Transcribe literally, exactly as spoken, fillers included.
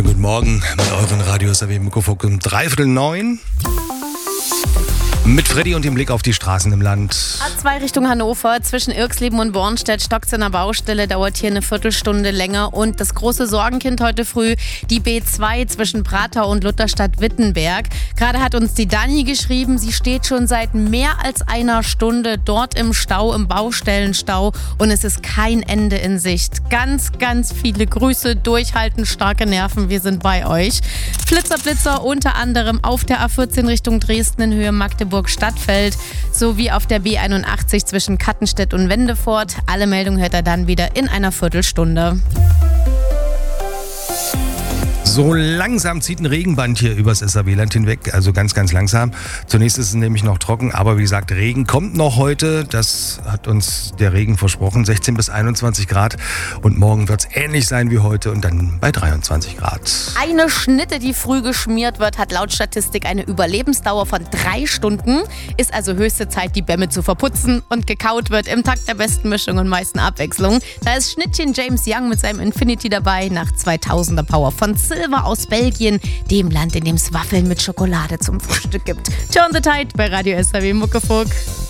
Schönen guten Morgen mit euren Radios A W Muckefuck um dreiviertel neun. Mit Freddy und dem Blick auf die Straßen im Land. A zwei Richtung Hannover, zwischen Irxleben und Bornstedt stockt's in der Baustelle, dauert hier eine Viertelstunde länger. Und das große Sorgenkind heute früh, die B zwei zwischen Pratau und Lutherstadt-Wittenberg. Gerade hat uns die Dani geschrieben, sie steht schon seit mehr als einer Stunde dort im Stau, im Baustellenstau. Und es ist kein Ende in Sicht. Ganz, ganz viele Grüße, durchhalten, starke Nerven, wir sind bei euch. Flitzer, Blitzer unter anderem auf der A vierzehn Richtung Dresden in Höhe Magdeburg Stadtfeld sowie auf der B einundachtzig zwischen Kattenstedt und Wendefort. Alle Meldungen hört er dann wieder in einer Viertelstunde. So langsam zieht ein Regenband hier übers S A W-Land hinweg, also ganz, ganz langsam. Zunächst ist es nämlich noch trocken, aber wie gesagt, Regen kommt noch heute. Das hat uns der Regen versprochen, sechzehn bis einundzwanzig Grad. Und morgen wird es ähnlich sein wie heute und dann bei dreiundzwanzig Grad. Eine Schnitte, die früh geschmiert wird, hat laut Statistik eine Überlebensdauer von drei Stunden. Ist also höchste Zeit, die Bämme zu verputzen, und gekaut wird im Takt der besten Mischung und meisten Abwechslung. Da ist Schnittchen James Young mit seinem Infinity dabei, nach zweitausender Power von Silver aus Belgien, dem Land, in dem es Waffeln mit Schokolade zum Frühstück gibt. Turn the Tide bei Radio S A W Muckefuck.